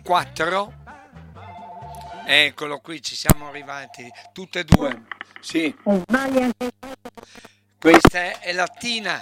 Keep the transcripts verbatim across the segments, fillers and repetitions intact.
quattro. Eccolo qui, ci siamo arrivati tutte e due. Sì, Sbagli anche questa è Latina.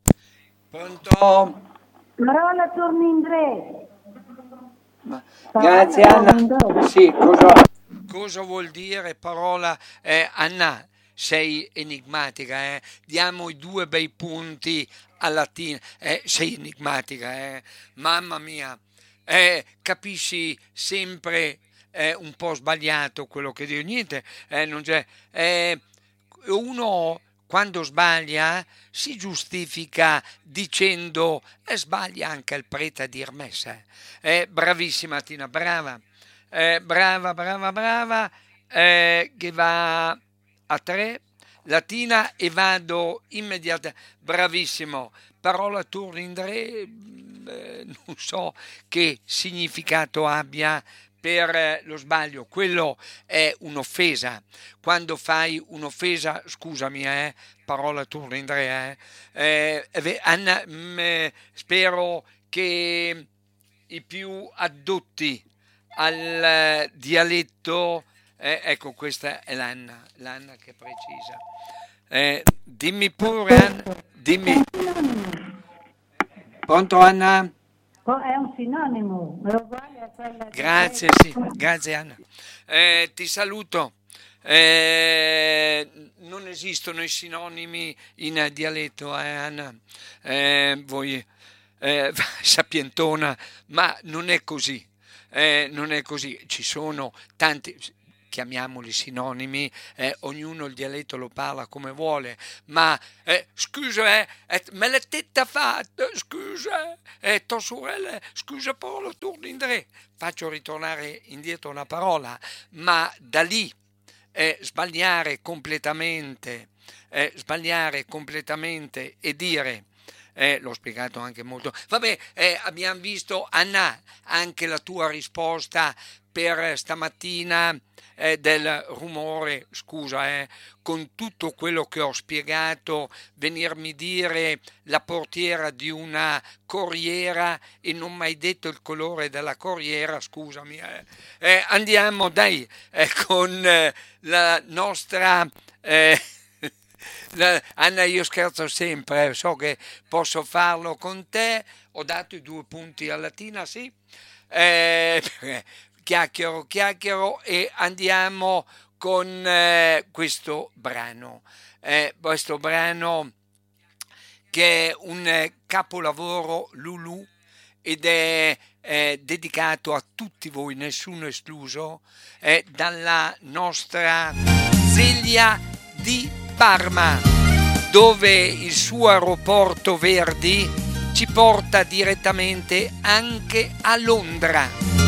Pronto? parola torni in tre. Ma- Parola Grazie Anna. torni in do. Sì, cosa, cosa vuol dire parola? Eh, Anna, sei enigmatica, eh? Diamo i due bei punti a Latina. Eh, sei enigmatica, eh? Mamma mia. Eh, capisci sempre eh, un po' sbagliato quello che dico. Niente, eh, non c'è. eh, uno quando sbaglia si giustifica dicendo e sbaglia anche il prete a dir messa. Eh, bravissima Tina, brava, eh, brava, brava, brava, eh, che va a tre, Latina e vado immediatamente, bravissimo, parola tourindré, eh, non so che significato abbia per eh, lo sbaglio, quello è un'offesa. Quando fai un'offesa, scusami, eh, parola tourindré, eh, eh, Anna, mm, eh, spero che i più addotti al eh, dialetto, eh, ecco questa è l'Anna, l'Anna che è precisa. Eh, dimmi pure, Anna, È un dimmi, sinonimo. pronto Anna? Co- È un sinonimo, è uguale a quella di Grazie, sì, tre. grazie Anna. Eh, ti saluto. Eh, non esistono i sinonimi in eh, dialetto, eh, Anna. Eh, voi eh, sapientona, ma non è così. Eh, non è così. Ci sono tanti, chiamiamoli sinonimi, eh, ognuno il dialetto lo parla come vuole, ma eh, scusa, eh, eh, me l'è tetta fatta, scusa, eh, tua sorella, scusa Paolo, torni in tre. Faccio ritornare indietro una parola, ma da lì eh, sbagliare completamente, eh, sbagliare completamente e dire, eh, l'ho spiegato anche molto, vabbè, eh, abbiamo visto Anna, anche la tua risposta per stamattina eh, del rumore, scusa, eh, con tutto quello che ho spiegato, venirmi dire la portiera di una corriera e non mi hai detto il colore della corriera, scusami. Eh. Eh, andiamo, dai, eh, con eh, la nostra... eh, la- Anna, io scherzo sempre, eh, so che posso farlo con te, ho dato i due punti a Latina, sì, eh, chiacchiero, chiacchiero e andiamo con eh, questo brano, eh, questo brano che è un eh, capolavoro Lulu ed è eh, dedicato a tutti voi, nessuno escluso, è dalla nostra Zelia di Parma, dove il suo aeroporto Verdi ci porta direttamente anche a Londra.